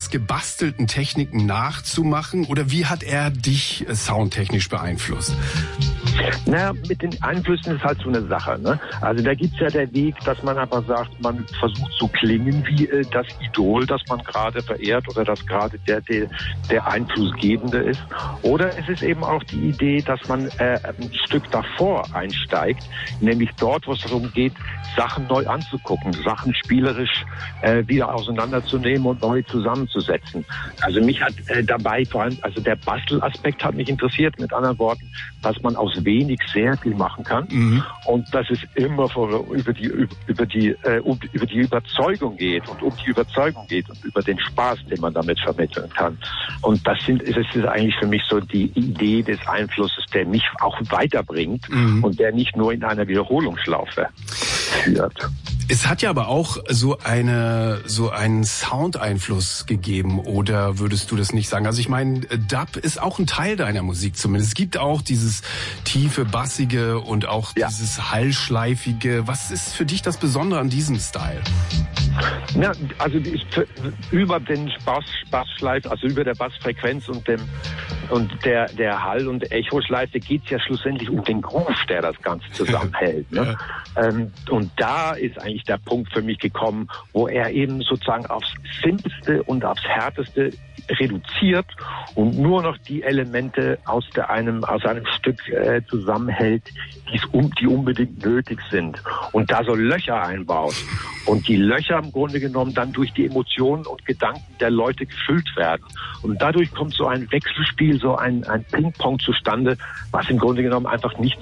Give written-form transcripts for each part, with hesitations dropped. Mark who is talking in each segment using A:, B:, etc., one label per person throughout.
A: selbstgebastelten Techniken nachzumachen? Oder wie hat er dich soundtechnisch beeinflusst?
B: Naja, mit den Einflüssen ist halt so eine Sache, ne? Also da gibt's ja der Weg, dass man einfach sagt, man versucht zu klingen wie das Idol, das man gerade verehrt oder das gerade der Einflussgebende ist. Oder es ist eben auch die Idee, dass man ein Stück davor einsteigt, nämlich dort, wo es darum geht, Sachen neu anzugucken, Sachen spielerisch wieder auseinanderzunehmen und neu zusammenzusetzen. Also mich hat dabei vor allem, also der Bastelaspekt hat mich interessiert, mit anderen Worten, dass man aus wenig sehr viel machen kann und dass es immer über die Überzeugung geht und um die Überzeugung geht und über den Spaß, den man damit vermitteln kann. Und das ist eigentlich für mich so die Idee des Einflusses, der mich auch weiterbringt und der nicht nur in einer Wiederholungsschlaufe führt.
A: Es hat ja aber auch so einen Soundeinfluss gegeben, oder würdest du das nicht sagen? Also ich meine, Dub ist auch ein Teil deiner Musik zumindest. Es gibt auch dieses tiefe, bassige und auch dieses hallschleifige. Was ist für dich das Besondere an diesem Style?
B: Ja, also über den Bassschleif, also über der Bassfrequenz und der Hall- und Echoschleife geht es ja schlussendlich um den Groove, der das Ganze zusammenhält. Ne? Ja. Und da ist eigentlich der Punkt für mich gekommen, wo er eben sozusagen aufs Simpelste und aufs Härteste reduziert und nur noch die Elemente aus einem Stück zusammenhält, die unbedingt nötig sind. Und da so Löcher einbaut. Und die Löcher im Grunde genommen dann durch die Emotionen und Gedanken der Leute gefüllt werden. Und dadurch kommt so ein Wechselspiel, so ein Ping-Pong zustande, was im Grunde genommen einfach nicht,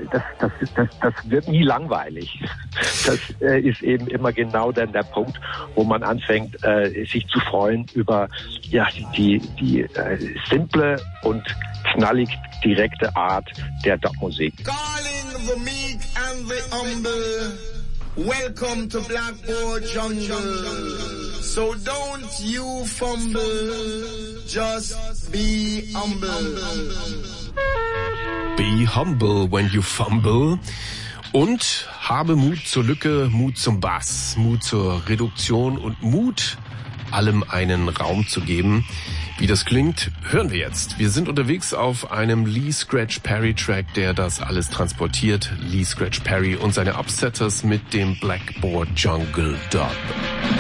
B: das wird nie langweilig. Das ist eben immer genau dann der Punkt, wo man anfängt, sich zu freuen über die simple und knallig direkte Art der Dub-Musik.
C: Calling the meek and the humble. Welcome to Blackboard Jungle. So don't you fumble, just be humble.
A: Be humble when you fumble. Und habe Mut zur Lücke, Mut zum Bass, Mut zur Reduktion und Mut, allem einen Raum zu geben. Wie das klingt, hören wir jetzt. Wir sind unterwegs auf einem Lee Scratch Perry Track, der das alles transportiert. Lee Scratch Perry und seine Upsetters mit dem Blackboard Jungle Dub.